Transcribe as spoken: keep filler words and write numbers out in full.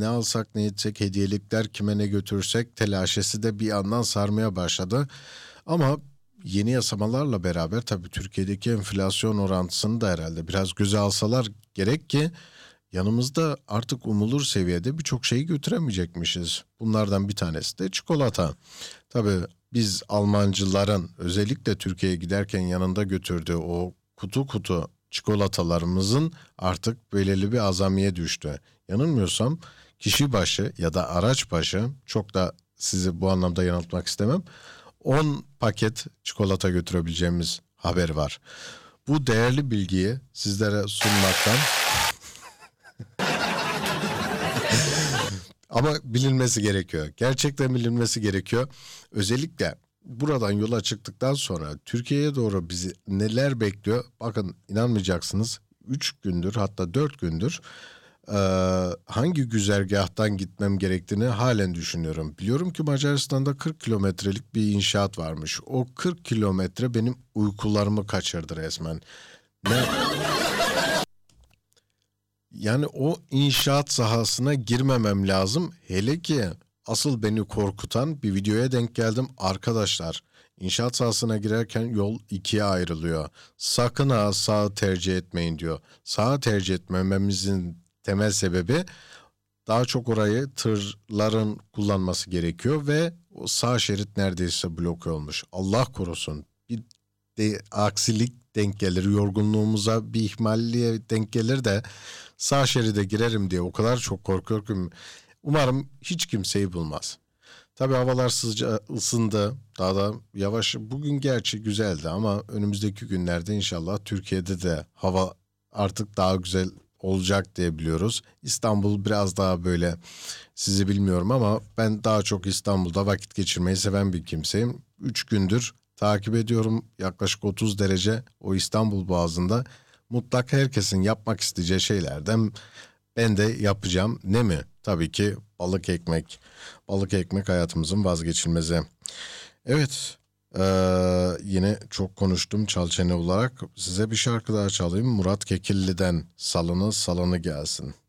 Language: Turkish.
ne alsak ne etsek, hediyelikler kime ne götürsek telaşesi de bir yandan sarmaya başladı. Ama yeni yasamalarla beraber tabii Türkiye'deki enflasyon orantısını da herhalde biraz göze alsalar gerek ki yanımızda artık umulur seviyede birçok şeyi götüremeyecekmişiz. Bunlardan bir tanesi de çikolata. Tabii biz Almancıların özellikle Türkiye'ye giderken yanında götürdüğü o kutu kutu çikolatalarımızın artık belirli bir azamiye düştü. Yanılmıyorsam kişi başı ya da araç başı, çok da sizi bu anlamda yanıltmak istemem, on paket çikolata götürebileceğimiz haberi var. Bu değerli bilgiyi sizlere sunmaktan ama bilinmesi gerekiyor. Gerçekten bilinmesi gerekiyor. Özellikle buradan yola çıktıktan sonra Türkiye'ye doğru bizi neler bekliyor? Bakın inanmayacaksınız. Üç gündür, hatta dört gündür e, hangi güzergahtan gitmem gerektiğini halen düşünüyorum. Biliyorum ki Macaristan'da kırk kilometrelik bir inşaat varmış. O kırk kilometre benim uykularımı kaçırdı resmen. Ne? Yani o inşaat sahasına girmemem lazım. Hele ki asıl beni korkutan bir videoya denk geldim. Arkadaşlar, inşaat sahasına girerken yol ikiye ayrılıyor. Sakın ha sağı tercih etmeyin diyor. Sağı tercih etmememizin temel sebebi daha çok orayı tırların kullanması gerekiyor ve o sağ şerit neredeyse bloke olmuş. Allah korusun bir de aksilik denk gelir, yorgunluğumuza bir ihmalliye denk gelir de sağ şeride girerim diye o kadar çok korkuyorum ki umarım hiç kimseyi bulmaz. Tabii havalar sıca ısındı, daha da yavaş. Bugün gerçi güzeldi ama önümüzdeki günlerde inşallah Türkiye'de de hava artık daha güzel olacak diye biliyoruz. İstanbul biraz daha böyle, sizi bilmiyorum ama ben daha çok İstanbul'da vakit geçirmeyi seven bir kimseyim. Üç gündür takip ediyorum, yaklaşık otuz derece o İstanbul Boğazı'nda. Mutlak herkesin yapmak isteyeceği şeylerden ben de yapacağım. Ne mi? Tabii ki balık ekmek. Balık ekmek hayatımızın vazgeçilmezi. Evet, eee, yine çok konuştum çalçene olarak. Size bir şarkı daha çalayım. Murat Kekilli'den Salını Salını Gelsin.